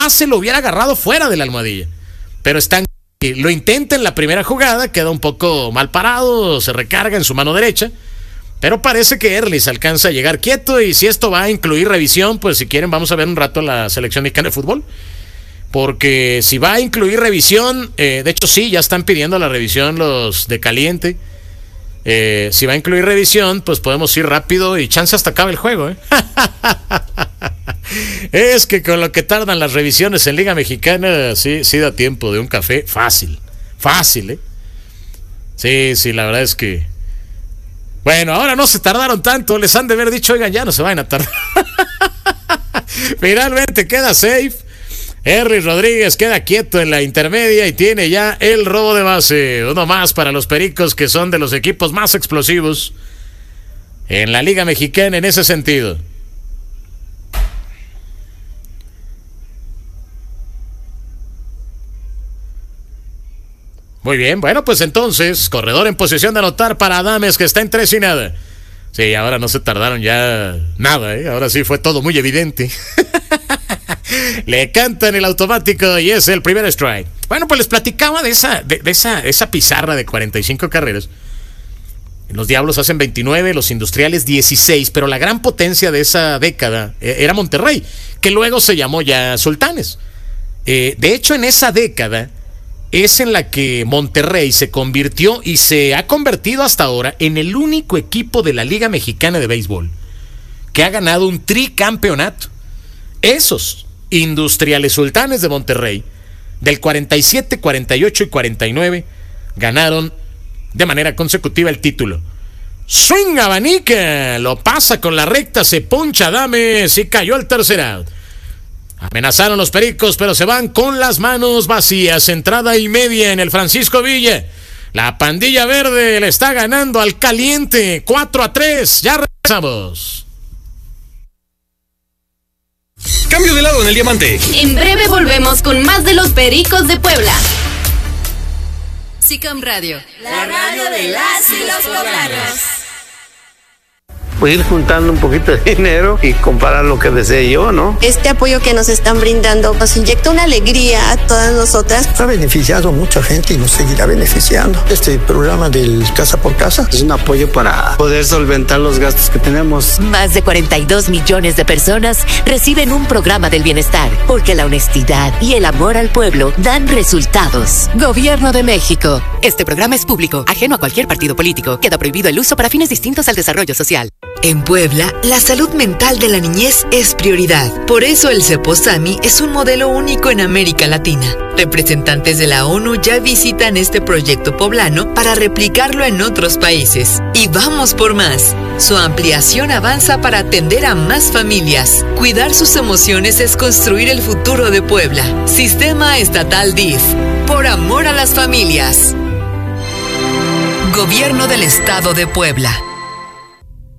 se lo hubiera agarrado fuera de la almohadilla. Pero lo intenta en la primera jugada, queda un poco mal parado, se recarga en su mano derecha. Pero parece que Erlis alcanza a llegar quieto, y si esto va a incluir revisión, pues si quieren vamos a ver un rato la selección mexicana de fútbol. Porque si va a incluir revisión, de hecho sí, ya están pidiendo la revisión los de caliente. Si va a incluir revisión, pues podemos ir rápido y chance hasta acaba el juego, Es que con lo que tardan las revisiones en Liga Mexicana, sí da tiempo de un café fácil, Sí, la verdad es que... Bueno, ahora no se tardaron tanto, les han de haber dicho, oigan, ya no se vayan a tardar. Finalmente queda safe. Erlis Rodríguez queda quieto en la intermedia y tiene ya el robo de base. Uno más para los Pericos, que son de los equipos más explosivos en la Liga Mexicana en ese sentido. Muy bien, bueno, pues entonces, corredor en posición de anotar para Adames, que está en 3-0. Sí, ahora no se tardaron ya nada, Ahora sí fue todo muy evidente. Le cantan el automático y es el primer strike. Bueno, pues les platicaba de esa pizarra de 45 carreras. Los Diablos hacen 29, los Industriales 16, pero la gran potencia de esa década era Monterrey, que luego se llamó ya Sultanes. De hecho, en esa década es en la que Monterrey se convirtió y se ha convertido hasta ahora en el único equipo de la Liga Mexicana de Béisbol que ha ganado un tricampeonato. Esos Industriales Sultanes de Monterrey, del 47, 48 y 49, ganaron de manera consecutiva el título. Swing abanica, lo pasa con la recta, se poncha Adames y cayó al tercer out. Amenazaron los Pericos, pero se van con las manos vacías. Entrada y media en el Francisco Villa. La pandilla verde le está ganando al caliente 4-3. Ya regresamos. Cambio de lado en el diamante. En breve volvemos con más de los Pericos de Puebla. SICAM Radio, la radio de las y los poblanos. Pues ir juntando un poquito de dinero y comprar lo que desee yo, ¿no? Este apoyo que nos están brindando nos inyecta una alegría a todas nosotras. Ha beneficiado a mucha gente y nos seguirá beneficiando. Este programa del Casa por Casa es un apoyo para poder solventar los gastos que tenemos. Más de 42 millones de personas reciben un programa del bienestar, porque la honestidad y el amor al pueblo dan resultados. Gobierno de México. Este programa es público, ajeno a cualquier partido político. Queda prohibido el uso para fines distintos al desarrollo social. En Puebla, la salud mental de la niñez es prioridad. Por eso el CEPOSAMI es un modelo único en América Latina. Representantes de la ONU ya visitan este proyecto poblano para replicarlo en otros países. Y vamos por más. Su ampliación avanza para atender a más familias. Cuidar sus emociones es construir el futuro de Puebla. Sistema Estatal DIF. Por amor a las familias. Gobierno del Estado de Puebla.